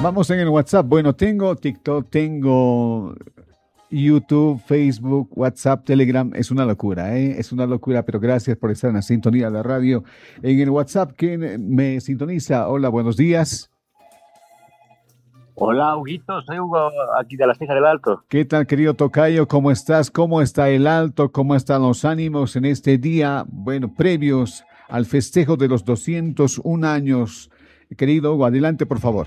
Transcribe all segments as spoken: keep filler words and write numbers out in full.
Vamos en el WhatsApp. Bueno, tengo TikTok, tengo YouTube, Facebook, WhatsApp, Telegram. Es una locura, ¿eh? Es una locura, pero gracias por estar en la sintonía de la radio. En el WhatsApp, ¿quién me sintoniza? Hola, buenos días. Hola, Huguito, soy Hugo, aquí de la Ceja del Alto. ¿Qué tal, querido tocayo? ¿Cómo estás? ¿Cómo está el Alto? ¿Cómo están los ánimos en este día? Bueno, previos al festejo de los doscientos un años. Querido Hugo, adelante, por favor.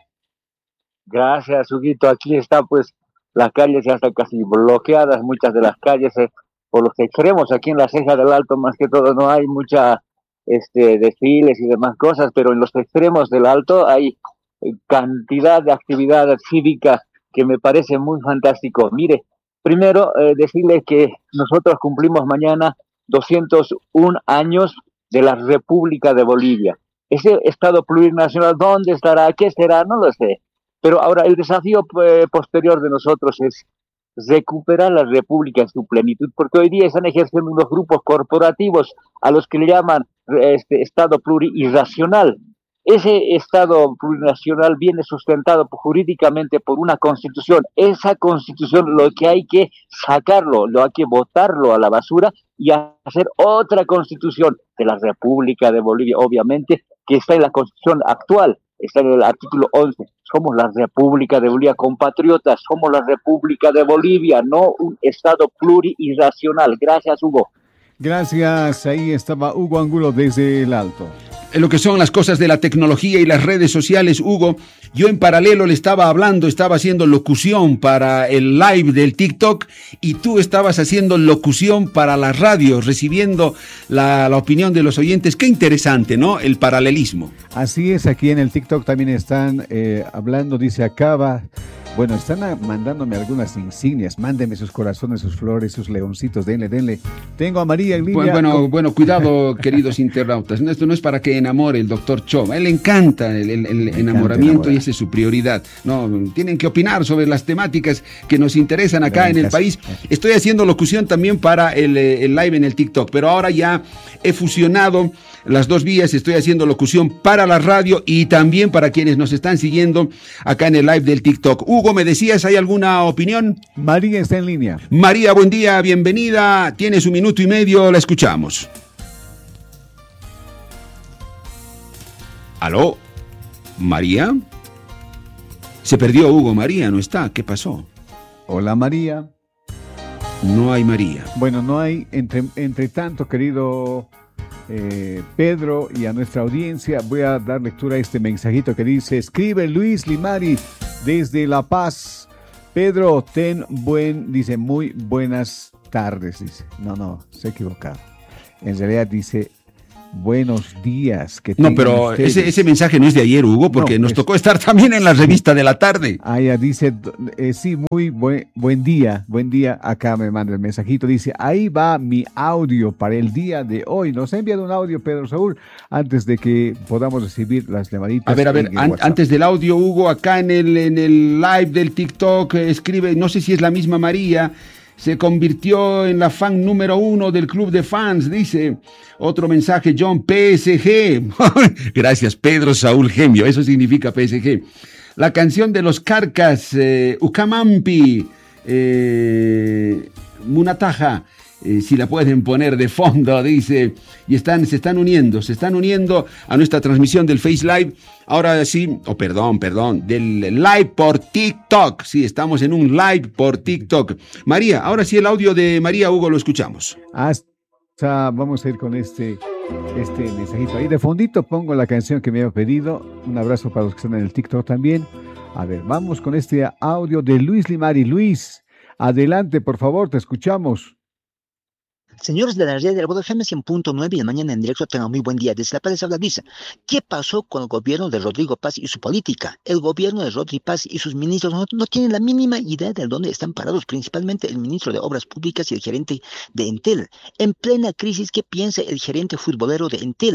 Gracias, Huguito. Aquí está, pues, las calles ya están casi bloqueadas, muchas de las calles, eh, por los extremos, aquí en la Ceja del Alto, más que todo, no hay mucha este, desfiles y demás cosas, pero en los extremos del Alto hay eh, cantidad de actividad cívica que me parece muy fantástico. Mire, primero, eh, decirle que nosotros cumplimos mañana doscientos un años de la República de Bolivia. Ese Estado plurinacional, ¿dónde estará? ¿Qué será? No lo sé. Pero ahora el desafío eh, posterior de nosotros es recuperar la república en su plenitud, porque hoy día están ejerciendo unos grupos corporativos a los que le llaman este Estado plurirracional. Ese Estado plurinacional viene sustentado jurídicamente por una constitución. Esa constitución lo que hay que sacarlo, lo hay que botarlo a la basura y hacer otra constitución de la República de Bolivia, obviamente, que está en la constitución actual. Está en el artículo once. Somos la República de Bolivia, compatriotas, somos la República de Bolivia, no un Estado plurirracional. Gracias, Hugo. Gracias, ahí estaba Hugo Angulo desde el Alto. En lo que son las cosas de la tecnología y las redes sociales, Hugo, yo en paralelo le estaba hablando, estaba haciendo locución para el live del TikTok y tú estabas haciendo locución para la radio, recibiendo la, la opinión de los oyentes. Qué interesante, ¿no? El paralelismo. Así es, aquí en el TikTok también están eh, hablando, dice acaba... Bueno, están a, mandándome algunas insignias. Mándenme sus corazones, sus flores, sus leoncitos. Denle, denle. Tengo a María en línea. Bueno, con... bueno, cuidado, queridos internautas. Esto no es para que enamore el doctor Cho. A él le encanta el, el, el enamoramiento y esa es su prioridad. No, tienen que opinar sobre las temáticas que nos interesan acá en el país. Estoy haciendo locución también para el, el live en el TikTok, pero ahora ya he fusionado las dos vías. Estoy haciendo locución para la radio y también para quienes nos están siguiendo acá en el live del TikTok. Hugo, me decías, ¿hay alguna opinión? María está en línea. María, buen día, bienvenida. Tienes un minuto y medio, la escuchamos. ¿Aló? ¿María? Se perdió Hugo, María no está. ¿Qué pasó? Hola, María. No hay María. Bueno, no hay, entre, entre tanto, querido... Eh, Pedro, y a nuestra audiencia voy a dar lectura a este mensajito que dice: escribe Luis Limari desde La Paz. Pedro, ten buen, dice, muy buenas tardes, dice. No, no, se ha equivocado. En realidad dice buenos días. Que no, pero ese, ese mensaje no es de ayer, Hugo, porque no, nos es... tocó estar también en la revista de la tarde. Ah, ya dice, eh, sí, muy buen, buen día, buen día. Acá me manda el mensajito, dice, ahí va mi audio para el día de hoy. Nos ha enviado un audio, Pedro Saúl, antes de que podamos recibir las llamaditas. A ver, a ver, an antes del audio, Hugo, acá en el, en el live del TikTok, eh, escribe, no sé si es la misma María, se convirtió en la fan número uno del club de fans, dice. Otro mensaje, John, P S G. Gracias, Pedro Saúl Gemio, eso significa P S G. La canción de los Carcas, eh, Ucamampi, eh, Munataja, eh, si la pueden poner de fondo, dice. Y están, se están uniendo, se están uniendo a nuestra transmisión del Face Live. Ahora sí, o oh, perdón, perdón, del live por TikTok. Sí, estamos en un live por TikTok. María, ahora sí el audio de María, Hugo, lo escuchamos. Hasta vamos a ir con este, este mensajito. Ahí de fondito pongo la canción que me había pedido. Un abrazo para los que están en el TikTok también. A ver, vamos con este audio de Luis Limari. Luis, adelante, por favor, te escuchamos. Señores de la red del F M cien punto nueve y de mañana en directo, tengan muy buen día. Desde La Paz les habla Luisa. ¿Qué pasó con el gobierno de Rodrigo Paz y su política? El gobierno de Rodrigo Paz y sus ministros no, no tienen la mínima idea de dónde están parados, principalmente el ministro de Obras Públicas y el gerente de Entel. En plena crisis, ¿qué piensa el gerente futbolero de Entel?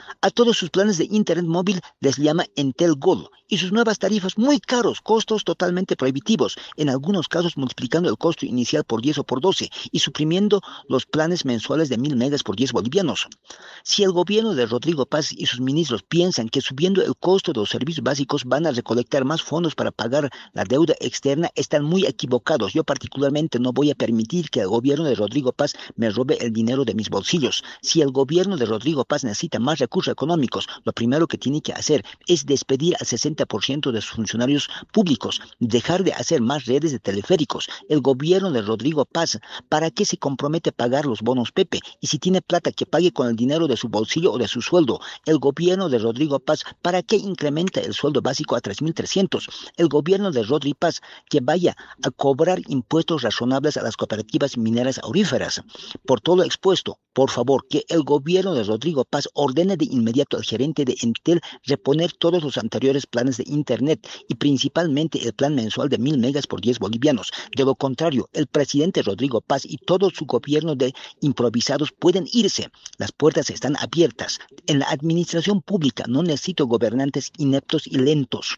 A todos sus planes de internet móvil les llama Entel Gold y sus nuevas tarifas muy caros, costos totalmente prohibitivos, en algunos casos multiplicando el costo inicial por diez o por doce y suprimiendo los planes mensuales de mil megas por diez bolivianos. Si el gobierno de Rodrigo Paz y sus ministros piensan que subiendo el costo de los servicios básicos van a recolectar más fondos para pagar la deuda externa, están muy equivocados. Yo particularmente no voy a permitir que el gobierno de Rodrigo Paz me robe el dinero de mis bolsillos. Si el gobierno de Rodrigo Paz necesita más recursos económicos, lo primero que tiene que hacer es despedir al sesenta por ciento de sus funcionarios públicos, dejar de hacer más redes de teleféricos. El gobierno de Rodrigo Paz, ¿para qué se compromete a pagar los bonos Pepe? Y si tiene plata, que pague con el dinero de su bolsillo o de su sueldo. El gobierno de Rodrigo Paz, ¿para qué incrementa el sueldo básico a tres mil trescientos? El gobierno de Rodrigo Paz, que vaya a cobrar impuestos razonables a las cooperativas mineras auríferas. Por todo lo expuesto, por favor, que el gobierno de Rodrigo Paz ordene de inmediato al gerente de Entel reponer todos los anteriores planes de internet y principalmente el plan mensual de mil megas por diez bolivianos. De lo contrario, el presidente Rodrigo Paz y todo su gobierno de improvisados pueden irse. Las puertas están abiertas. En la administración pública no necesito gobernantes ineptos y lentos.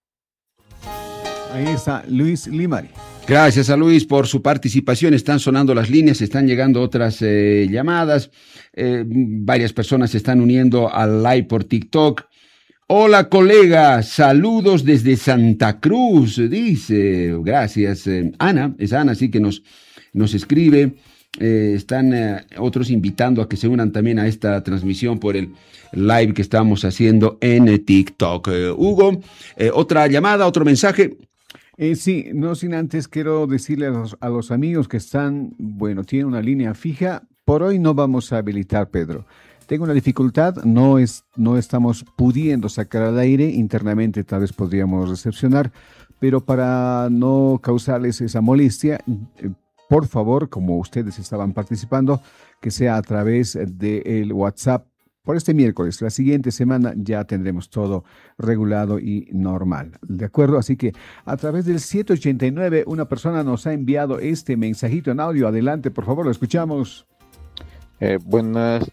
Ahí está Luis Limari. Gracias a Luis por su participación. Están sonando las líneas, están llegando otras eh, llamadas. Eh, varias personas se están uniendo al live por TikTok. Hola colega, saludos desde Santa Cruz, dice. Gracias. Eh, Ana, es Ana, sí que nos, nos escribe. Eh, están eh, otros invitando a que se unan también a esta transmisión por el live que estamos haciendo en eh, TikTok. Eh, Hugo, eh, otra llamada, otro mensaje. Eh, sí, no sin antes quiero decirle a los, a los amigos que están, bueno, tienen una línea fija. Por hoy no vamos a habilitar, Pedro. Tengo una dificultad, no, es, no estamos pudiendo sacar al aire, internamente tal vez podríamos recepcionar, pero para no causarles esa molestia, eh, por favor, como ustedes estaban participando, que sea a través del WhatsApp por este miércoles. La siguiente semana ya tendremos todo regulado y normal. ¿De acuerdo? Así que a través del siete ochenta y nueve, una persona nos ha enviado este mensajito en audio. Adelante, por favor, lo escuchamos. Eh, buenas,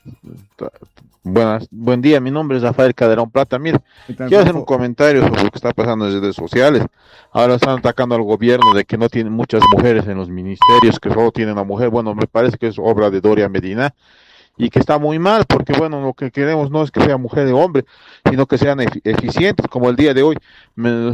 buenas, buen día, mi nombre es Rafael Caderón Plata. Mire, quiero hacer un comentario sobre lo que está pasando en redes sociales. Ahora están atacando al gobierno de que no tienen muchas mujeres en los ministerios, que solo tienen una mujer. Bueno, me parece que es obra de Doria Medina y que está muy mal, porque bueno, lo que queremos no es que sea mujer o hombre, sino que sean efic- eficientes, como el día de hoy. Me,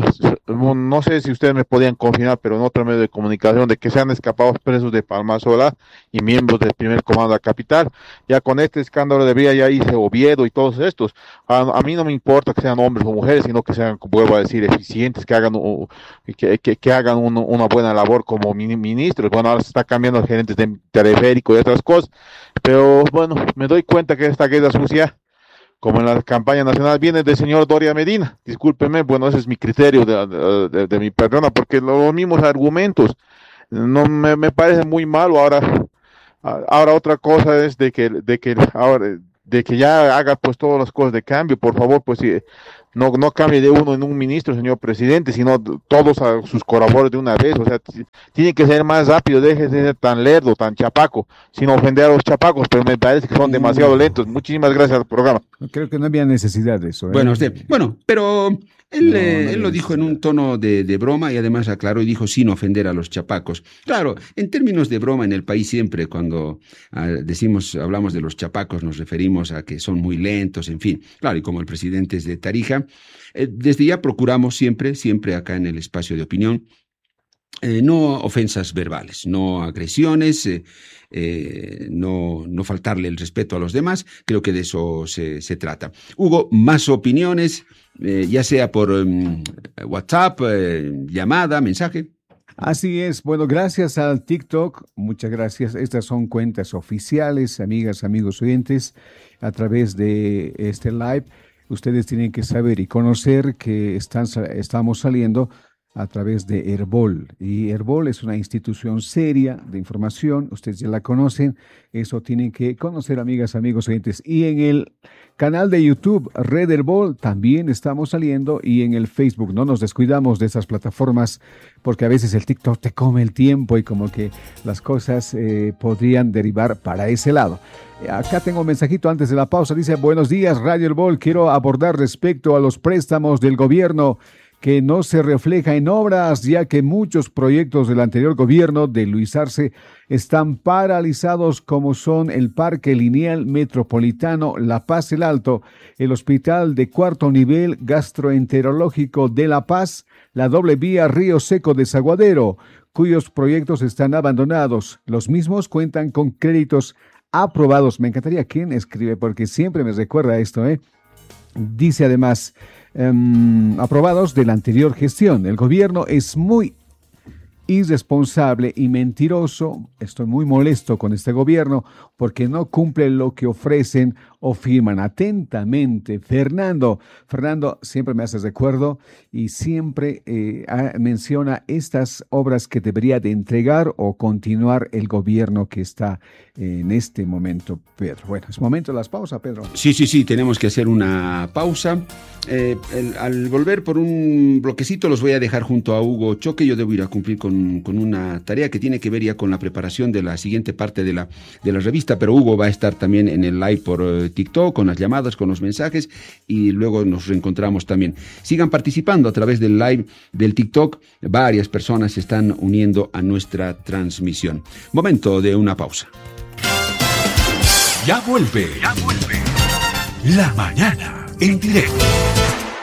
no sé si ustedes me podían confirmar, pero en otro medio de comunicación, de que se han escapado presos de Palma Sola y miembros del primer comando de la capital. Ya con este escándalo debería ya irse Oviedo y todos estos. A, a mí no me importa que sean hombres o mujeres, sino que sean, vuelvo a decir, eficientes, que hagan uh, que, que, que hagan un, una buena labor como ministros. Bueno, ahora se está cambiando los gerentes de teleférico y otras cosas, pero bueno, me doy cuenta que esta guerra sucia, como en la campaña nacional, viene del señor Doria Medina. Discúlpeme, bueno, ese es mi criterio de, de, de, de mi persona, porque los mismos argumentos no me, me parece muy malo. Ahora, ahora otra cosa es de que, de que ahora, de que ya haga pues todas las cosas de cambio, por favor, pues si no, no cambie de uno en un ministro, señor presidente, sino todos a sus colaboradores de una vez. O sea, tiene que ser más rápido, deje de ser tan lerdo, tan chapaco, sin ofender a los chapacos, pero me parece que son demasiado lentos. Muchísimas gracias al programa. Creo que no había necesidad de eso, ¿eh? Bueno, usted, bueno, pero él, No, eh, no él lo dijo en un tono de, de broma y además aclaró y dijo sin ofender a los chapacos. Claro, en términos de broma en el país siempre cuando ah, decimos, hablamos de los chapacos nos referimos a que son muy lentos, en fin. Claro, y como el presidente es de Tarija, eh, desde ya procuramos siempre, siempre acá en el espacio de opinión, eh, no ofensas verbales, no agresiones, eh, eh, no, no faltarle el respeto a los demás. Creo que de eso se, se trata. Hugo, más opiniones, eh, ya sea por um, WhatsApp, eh, llamada, mensaje. Así es. Bueno, gracias al TikTok, muchas gracias. Estas son cuentas oficiales, amigas, amigos oyentes, a través de este live. Ustedes tienen que saber y conocer que están, estamos saliendo a través de Herbol. Y Herbol es una institución seria de información, ustedes ya la conocen, eso tienen que conocer, amigas, amigos, oyentes. Y en el canal de YouTube, Red Herbol, también estamos saliendo, y en el Facebook. No nos descuidamos de esas plataformas, porque a veces el TikTok te come el tiempo y como que las cosas eh, podrían derivar para ese lado. Acá tengo un mensajito antes de la pausa, dice: buenos días, Radio Herbol, quiero abordar respecto a los préstamos del gobierno que no se refleja en obras, ya que muchos proyectos del anterior gobierno de Luis Arce están paralizados, como son el Parque Lineal Metropolitano La Paz El Alto, el Hospital de Cuarto Nivel Gastroenterológico de La Paz, la doble vía Río Seco Desaguadero, cuyos proyectos están abandonados. Los mismos cuentan con créditos aprobados. Me encantaría quién escribe, porque siempre me recuerda esto, ¿eh? Dice además, um, aprobados de la anterior gestión. El gobierno es muy irresponsable y mentiroso. Estoy muy molesto con este gobierno porque no cumple lo que ofrecen o firman. Atentamente, Fernando. Fernando siempre me hace recuerdo y siempre eh, menciona estas obras que debería de entregar o continuar el gobierno que está eh, en este momento, Pedro. Bueno, es momento de las pausas, Pedro. Sí, sí, sí, tenemos que hacer una pausa. Eh, el, al volver por un bloquecito los voy a dejar junto a Hugo Choque. Yo debo ir a cumplir con, con una tarea que tiene que ver ya con la preparación de la siguiente parte de la, de la revista, pero Hugo va a estar también en el live por uh, TikTok, con las llamadas, con los mensajes, y luego nos reencontramos también. Sigan participando a través del live del TikTok. Varias personas se están uniendo a nuestra transmisión. Momento de una pausa. Ya vuelve, ya vuelve. La mañana en directo.